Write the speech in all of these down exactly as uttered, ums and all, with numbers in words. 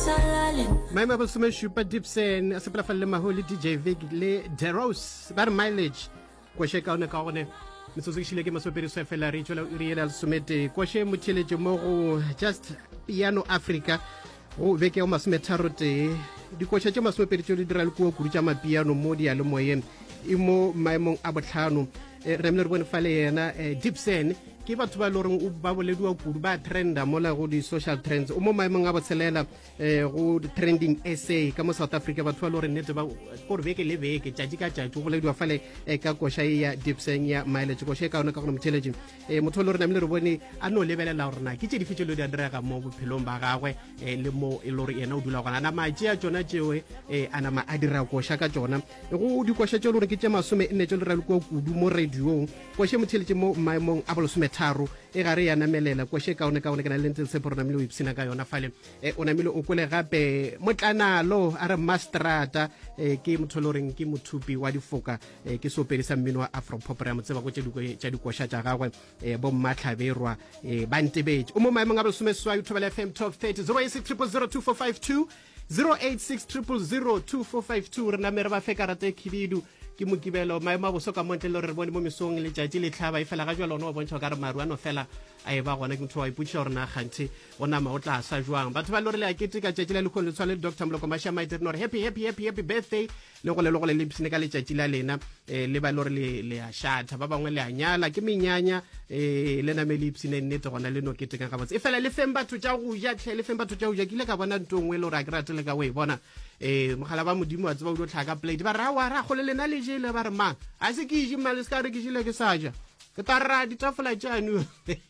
Maima Bosume Shupa Dipsen, Asapla Maholi D J Vig Le Deros, Bar Mileage, Kwashe Kauna Kaune, Misuki Shileke Masoperi Sefela Richola Uriel Sumete, Kwashe Mutile Jomoro, Just Piano Africa, O Veke Masmetarote, the Kwashe Masoperi Dral Kurjama Piano Modi Alomoyen, Imo Maimon Abatano, Remler Wenfaleana, Dipsen. Ke batho ba loreng o ba bolediwa kudu ba trenda mola go di social trends o mo maemong a botselela eh go trending essay ka mo South Africa batho ba loreng nete ba gore beke le beke tjatji ka tjatji go bolediwa fale ka kosha ya Dipsen ya Mileage go sheka ona ka go mothelejeng eh motho loreng namile re bone a no lebelela gore na ke tse di fitšelo di a direga mo bophelong ba gagwe le mo e lore ena o dula gona na maji a tsona tsewe eh ana ma a dira kosha ka tsona go di kosha tse lore ke tse masome nne tse le ra le go kudu mo radio go she motheletse mo maemong a bolosome tharo e gare ya namelela kwa she kaone kaone kana lentle se porona mile o ipsina ka yona fale e ona mile o kwele gape motlanalo a re mastrata e ke motholoreng ke mothupi wa difoka e ke sopedisa mmino wa Afro Pop ra motseba go tšeduko tša dikosha tša gagwe e bo mmatlhaberwa e bantebetse o mo maemong a bolosome swa Thobela F M top thirty zero eight six zero zero zero two four five two zero eight six zero zero zero two four five two re na mere ba fekarate khibidu ke mokibelo maemo a bosoka montle le re bone mo mesong le tjatji le tlhaba e fela ga jwa lona o bontšha ka re maru ano fela a e ba gona ke motho wa iputša gore na gantse go nama o tla sa jwang batho ba le re le a keteka tjatji la lekgolo le tshwa le Doctor Mloko Masha Maiter no happy happy happy happy birthday le go le go le lebsine ka le tjatji la lena le ba le re le le a shatha ba bangwe le a nyala ke menyanya e le na me lebsine nnete gona le no keteka ga botse e fela le fem batho tja go ja tle le fem batho tja go ja kile ka bona ntongwe le re a kratele ka we bona e mogala ba modimo a tseba o tlhaka plate ba ra wa ra go le lena le jele ba re ma a se ke je male ska re ke jile ke saja ke tarra di tafola tjanu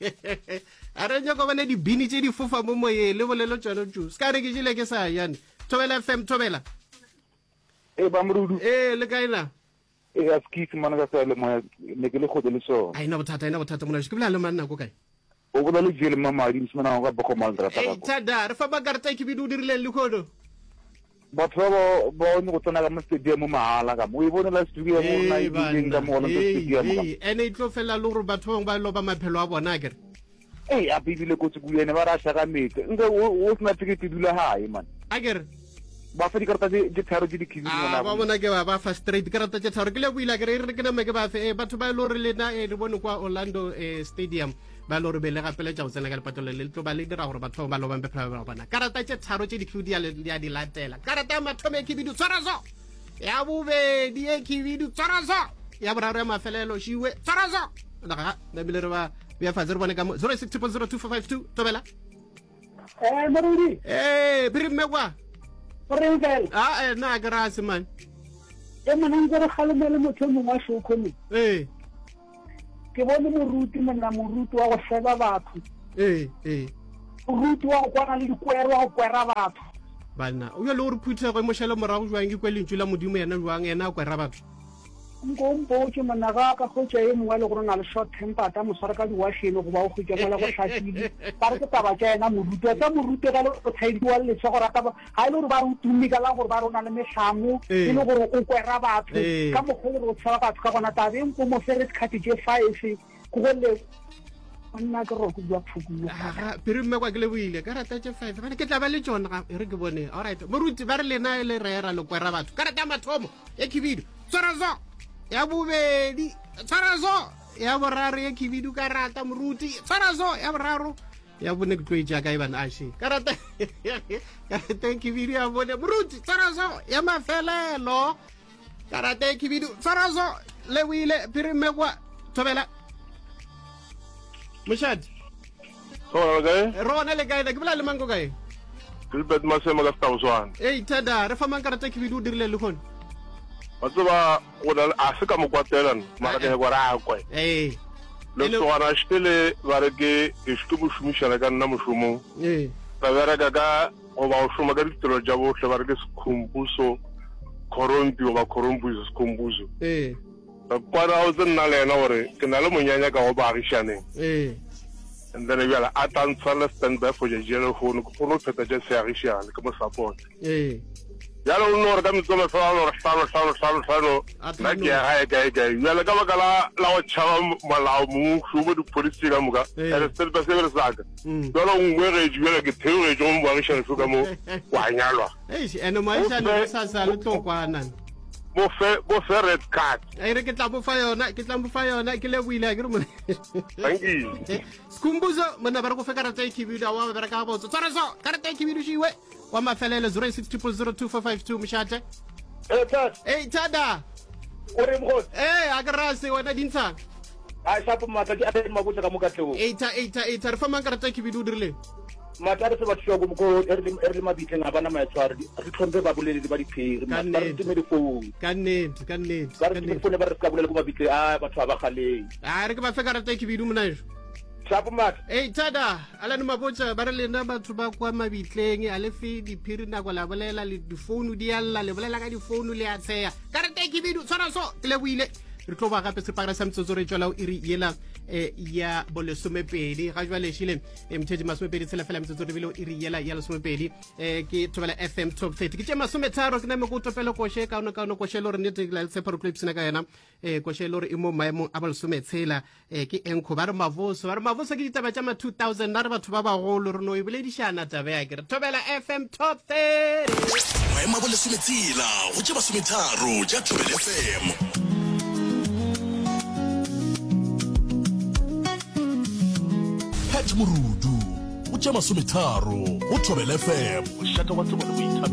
a re nya go bana di bini tse di fofa mo moye le bolelo tsano tju ska re ke jile ke saja ne Thobela F M Thobela e ba mrudu e le kaina e a skit mana ka sa le mo ne ke le go le so ai na bothata ina bothata mona ke bla le manna go kae o bona le jele mama di msana ga boko mal dra ta e tada re fa ba garta ke bidu dirile le khodo batho ba ba no go tsena ka mo stadium mahala ka mo e bona la studio mo na e ding ka mo na stadium ka ene e tlo fela le gore batho ba lo ba maphelo a bona ke eh a bibile go tsigulene ba ra shaka mete nge o sna ticket dula hae man ager ba fa di karata di tharo di dikhibi mona ba bona ke ba ba fa straight karata tse tharo ke le buila ke re re ke na me ke ba fe batho ba lo re lena e re bone kwa Orlando stadium ba lo re bele gapele tsa go tsena ka lepatolo le tlo ba le dira gore batho ba lo ba mpe phela ba bona karata tse tharo tse dikhibi ya di latela karata ya mathome ke bidu tsarazo ya bube di e khibidu tsarazo ya boraro ya mafelelo shiwe tsarazo daga na bile re ba ya fa zero bone ka zero six zero zero two four five two Thobela eh marudi eh biri megwa Renzel ah eh na grase man e mona ngere khalemele motho mongwe a shokone eh ke bone moruti monna moruti wa go sheba batho eh eh moruti wa go kwana le dikwero wa go kwera batho bana o yo le re phuthe go moshela morago jwang ke kwelentšwe la modimo yena jwang yena a kwera batho ngombo ke mona ga ka go tšea e mongwe le gore na le short temper ta mosara ka diwasheno go ba go khutša mola go tlhatlile ba re ke taba tša ena moruti tsa moruti ga le go thaidi wa le tsa gore ta ba ha ile gore ba re tumi ka la gore ba rona le mehlamo e le gore o kwera batho ka mogolo go tsara batho ka gona tabeng go mo fere khati je five go go le nna ke ro go bua phukulo ha piri mme kwa ke le buile ka rata tše five bana ke tla ba le tsona e re ke bone all right moruti ba re lena le rera le kwera batho ka rata mathomo ya khibidu tsarazo ya bubedi tsarazo ya boraro ya khibidu ka rata moruti tsarazo ya boraro ya bone ke tloe jaaka e bana ashi ka rata ka rata khibidu ya bone moruti tsarazo ya mafelelo ka rata khibidu tsarazo le wile piri mme kwa Thobela Mushad so ga rona le kae ke bla le mango kae Gilbert Masema ka Stauswan eh tada re fa man ka rata khibidu dirile le khone batho ba go la a se ka mo kwatelana mara ke go ra kwe eh le tswana shele ba re ke e shtu mo shumishana ka nna moshomo eh ba vera ka ka o ba o shoma ka ditiro ja bo hle ba re ke sekhumbuso korompi o ba korompuso sekhumbuso eh ba kwara o tsena le na gore ke na le monyanya ka go ba agishaneng eh and then we are at and stand by for the general phone ko no pheta je se agishana ke mo support eh ya lo no re ka mi tsoma fa lo hlano hlano hlano hlano na ke ga ga ga ya le ka ba kala la o chaba malao mu shubo di police ka muka ere sel ba se re saka do lo ngwe re jwela ke theore jo mo ba re shana shuka mo wa nyalwa eh eno ma isa le sa sa le tlokwana bo fe bo fe red card ai re ke tla bo fa yona ke tla bo fa yona ke le buile ke re mo thank you Skhumbuzo mona ba re go fe karata e khibidu wa ba re ka botso tsara so karata e khibidu shiwe wa mafelele zero six zero zero two four five two mshate eh tat eh tada o re mo eh agarase wena dintsha a sa po mata ke a mo botsa ka mo ka tleo eight eight eight re fa mang karata e khibidu dirile mata re se ba tsho go mo erle erle mabitleng a bana ma tshware re tlhompe ba bolele ba diphiri ma re time di phone ka nnete ka nnete ba re time phone ba re ka bolele go mabitle a batho ba galeng a re ke ba fe karata e khibidu mona jo sa po mata eh tada ala no mabotsa ba re lena batho ba kwa mabitleng a le fe diphiri na go la bolela le di phone di alla le bolela ka di phone le a tseya karata e khibidu tsara so le buile re tlo ba gape se pagara sa mtsotso re tswela o iri yela eh ya bolesomepedi ga jwa le shile mtheji masomepedi tsela fela mtsotso re bile o iri yela ya lesomepedi eh ke tobela F M top thirty ke tsema sometharo ke na me go topela ko she ka ona ka ona ko she lo re nete la tsepa clips na ka yena eh ko she lo re imo maemo a bolesometsela eh ke enko ba re mavoso ba re mavoso ke ditaba tsa ma two thousand na re batho ba ba go lo re no ibele di shana tabe ya ke tobela F M top thirty maemo a bolesometsela go tseba sometharo ja tobela F M Morudu, ucha masumitharo, utobela F M, ushaka watu wale